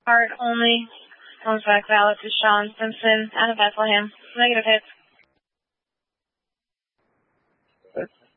Heart only. Comes back valid to Sean Simpson out of Bethlehem. Negative hits.